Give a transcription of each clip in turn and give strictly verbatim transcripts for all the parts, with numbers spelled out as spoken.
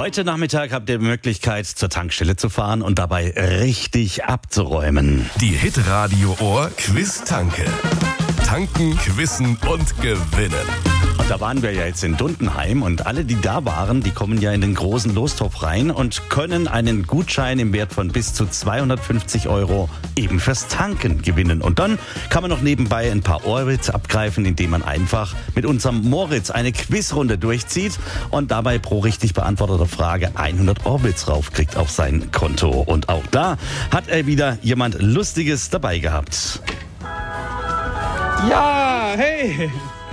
Heute Nachmittag habt ihr die Möglichkeit, zur Tankstelle zu fahren und dabei richtig abzuräumen. Die Hitradio Ohr Quiz-Tanke. Tanken, quizzen und gewinnen. Und da waren wir ja jetzt in Dundenheim und alle, die da waren, die kommen ja in den großen Lostopf rein und können einen Gutschein im Wert von bis zu zweihundertfünfzig Euro eben fürs Tanken gewinnen. Und dann kann man noch nebenbei ein paar Orbits abgreifen, indem man einfach mit unserem Moritz eine Quizrunde durchzieht und dabei pro richtig beantworteter Frage hundert Orbits raufkriegt auf sein Konto. Und auch da hat er wieder jemand Lustiges dabei gehabt. Ja, hey!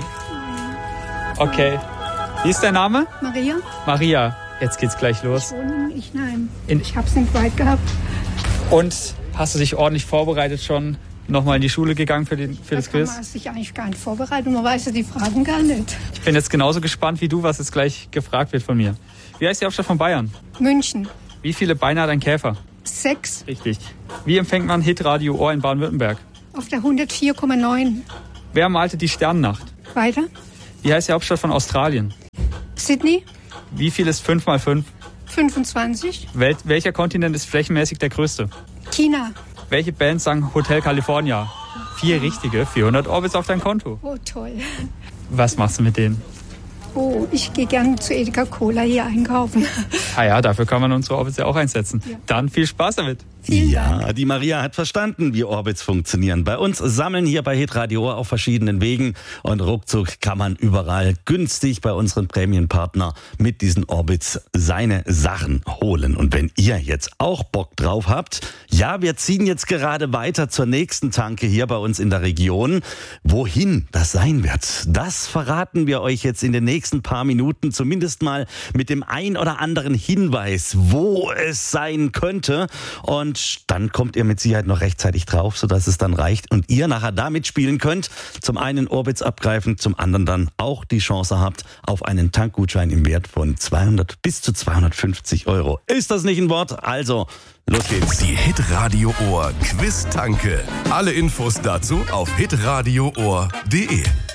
Okay. Wie ist dein Name? Maria. Maria. Jetzt geht's gleich los. Ich wohne in Ichenheim. In ich hab's nicht weit gehabt. Und hast du dich ordentlich vorbereitet schon? Nochmal in die Schule gegangen für, den, für da das Quiz? Man sich eigentlich gar nicht vorbereitet. Man weiß ja die Fragen gar nicht. Ich bin jetzt genauso gespannt wie du, was jetzt gleich gefragt wird von mir. Wie heißt die Hauptstadt von Bayern? München. Wie viele Beine hat ein Käfer? Sechs. Richtig. Wie empfängt man Hitradio Ohr in Baden-Württemberg? Auf der hundertvier Komma neun. Wer malte die Sternennacht? Weiter. Wie heißt die Hauptstadt von Australien? Sydney. Wie viel ist fünf mal fünf? fünfundzwanzig. Wel- welcher Kontinent ist flächenmäßig der größte? China. Welche Band sang Hotel California? Vier richtige, vierhundert Orbits auf dein Konto. Oh, toll. Was machst du mit denen? Oh, ich gehe gerne zu Edeka Cola hier einkaufen. Ah ja, dafür kann man unsere Orbits ja auch einsetzen. Ja. Dann viel Spaß damit. Vielen ja, Dank. die Maria hat verstanden, wie Orbits funktionieren. Bei uns sammeln hier bei Hitradio Ohr auf verschiedenen Wegen und ruckzuck kann man überall günstig bei unseren Prämienpartner mit diesen Orbits seine Sachen holen. Und wenn ihr jetzt auch Bock drauf habt, ja, wir ziehen jetzt gerade weiter zur nächsten Tanke hier bei uns in der Region. Wohin das sein wird, das verraten wir euch jetzt in den nächsten paar Minuten, zumindest mal mit dem ein oder anderen Hinweis, wo es sein könnte. Und dann kommt ihr mit Sicherheit noch rechtzeitig drauf, sodass es dann reicht und ihr nachher da mitspielen könnt. Zum einen Orbits abgreifen, zum anderen dann auch die Chance habt auf einen Tankgutschein im Wert von zweihundert bis zu zweihundertfünfzig Euro. Ist das nicht ein Wort? Also, los geht's. Die Hitradio Ohr Quiz-Tanke. Alle Infos dazu auf hitradio ohr punkt de.